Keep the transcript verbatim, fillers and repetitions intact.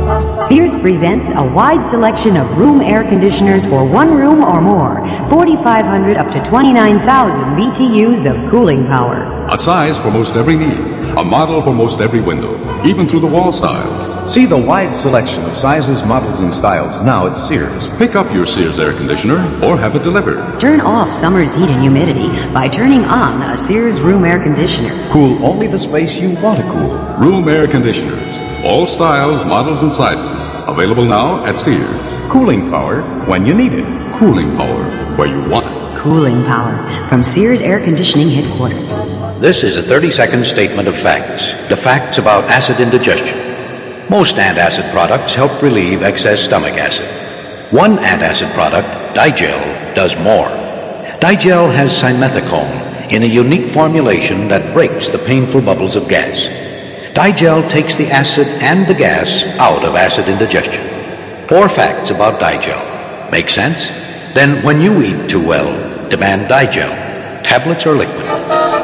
Sears presents a wide selection of room air conditioners for one room or more. forty-five hundred up to twenty-nine thousand B T Us of cooling power. A size for most every need. A model for most every window. Even through the wall styles. See the wide selection of sizes, models, and styles now at Sears. Pick up your Sears air conditioner or have it delivered. Turn off summer's heat and humidity by turning on a Sears room air conditioner. Cool only the space you want to cool. Room air conditioners. All styles, models, and sizes. Available now at Sears. Cooling power when you need it. Cooling power where you want it. Cooling power from Sears Air Conditioning Headquarters. This is a thirty-second statement of facts. The facts about acid indigestion. Most antacid products help relieve excess stomach acid. One antacid product, Digel, does more. Digel has simethicone in a unique formulation that breaks the painful bubbles of gas. Digel takes the acid and the gas out of acid indigestion. Four facts about Digel. Make sense? Then when you eat too well, demand Digel, tablets or liquid.